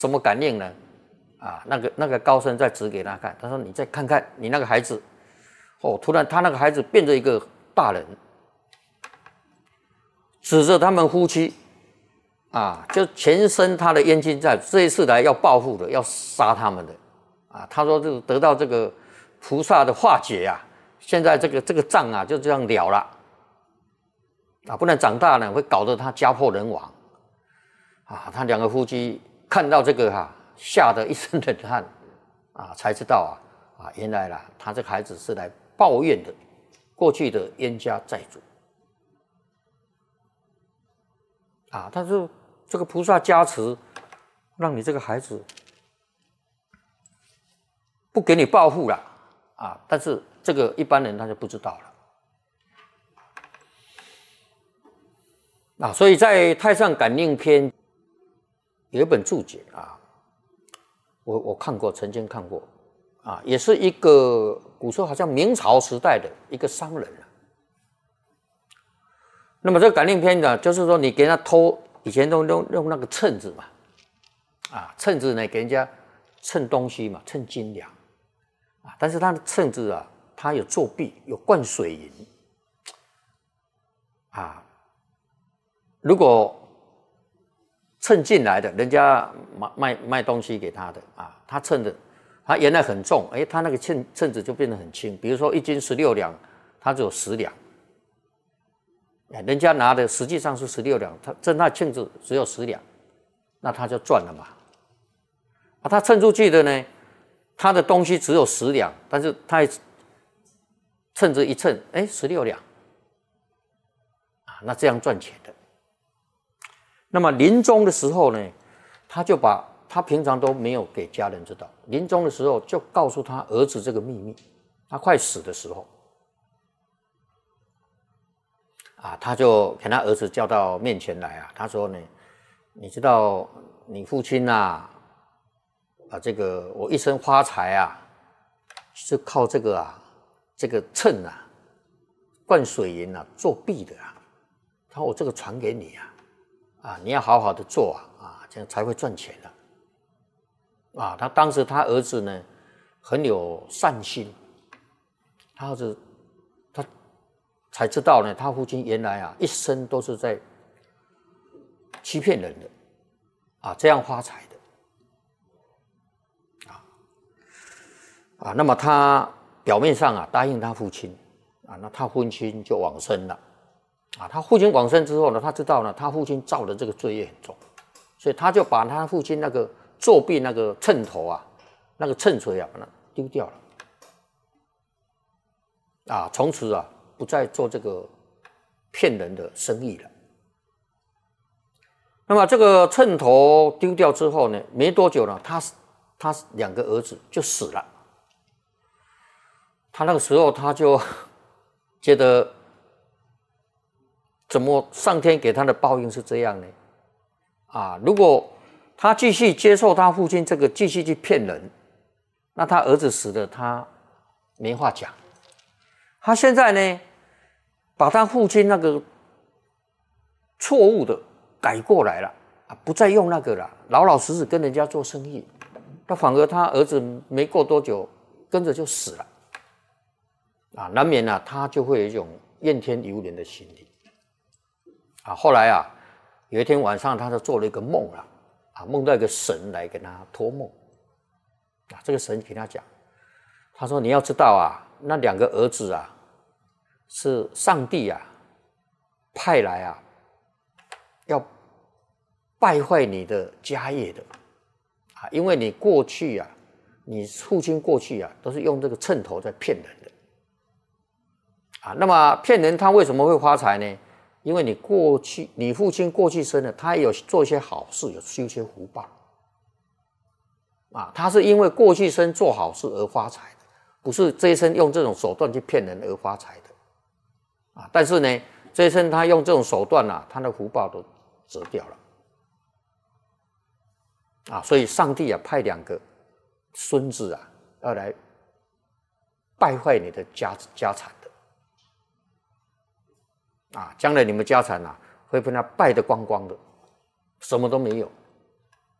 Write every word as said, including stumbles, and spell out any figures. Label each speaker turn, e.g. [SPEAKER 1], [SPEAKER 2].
[SPEAKER 1] 怎么感应呢？啊，那个那个高僧再指给他看，他说：“你再看看你那个孩子。”哦，突然他那个孩子变成一个大人，指着他们夫妻，啊，就全身他的冤亲债主，这一次来要报复的，要杀他们的，啊，他说就得到这个菩萨的化解啊，现在这个这个账啊就这样了了，啊，不然长大呢会搞得他家破人亡，啊，他两个夫妻看到这个哈、啊，吓得一身冷汗，啊，才知道啊啊，原来啦，他这个孩子是来抱怨的，过去的冤家债主，啊，他说这个菩萨加持，让你这个孩子不给你报复了，啊，但是这个一般人他就不知道了，啊，所以在《太上感应篇》有一本注解啊，我我看过，曾经看过。啊，也是一个古时候好像明朝时代的一个商人啊。那么这个感应篇呢，就是说你给他偷，以前都用用那个秤子嘛，啊，秤子呢给人家称东西嘛，称斤两，啊，但是他的秤子啊，它有作弊，有灌水银，啊，如果称进来的，人家卖卖卖东西给他的啊，他称的。它原来很重，哎，它那个秤秤子就变得很轻。比如说一斤十六两，它只有十两，人家拿的实际上是十六两，他称那秤子只有十两，那他就赚了嘛。啊，他称出去的呢，他的东西只有十两，但是他秤子一称，哎，十六两，啊，那这样赚钱的。那么临终的时候呢，他就把。他平常都没有给家人知道，临终的时候就告诉他儿子这个秘密。他快死的时候，啊，他就给他儿子叫到面前来啊。他说呢，你知道你父亲啊，啊，这个我一生发财啊，是靠这个啊，这个秤啊，灌水银啊，作弊的啊。他说我这个传给你啊，啊，你要好好的做啊，啊，这样才会赚钱的、啊。啊，他当时他儿子呢很有善心，他儿子他才知道呢，他父亲原来啊一生都是在欺骗人的，啊，这样发财的，啊啊，那么他表面上啊答应他父亲，啊，那他父亲就往生了，啊，他父亲往生之后呢，他知道呢，他父亲造的这个罪业很重，所以他就把他父亲那个。作弊那个秤头啊，那个秤锤啊，把它丢掉了，啊，从此啊不再做这个骗人的生意了。那么这个秤头丢掉之后呢，没多久呢，他他两个儿子就死了。他那个时候他就觉得，怎么上天给他的报应是这样呢？啊，如果他继续接受他父亲这个继续去骗人，那他儿子死了，他没话讲。他现在呢，把他父亲那个错误的改过来了啊，不再用那个了，老老实实跟人家做生意。那反而他儿子没过多久，跟着就死了啊，难免啊，他就会有一种怨天尤人的心理啊。后来啊，有一天晚上，他就做了一个梦啊。啊，梦到一个神来跟他托梦，啊，这个神给他讲，他说：“你要知道啊，那两个儿子啊，是上帝啊派来啊，要败坏你的家业的啊，因为你过去啊，你父亲过去啊，都是用这个秤头在骗人的啊。那么骗人，他为什么会发财呢？因为你过去，你父亲过去生了，他有做一些好事，有修一些福报，啊，他是因为过去生做好事而发财的，不是这一生用这种手段去骗人而发财的，啊，但是呢，这一生他用这种手段啊，他的福报都折掉了，啊，所以上帝啊派两个孙子啊要来败坏你的家家产。啊，将来你们家产啊会被他败得光光的，什么都没有。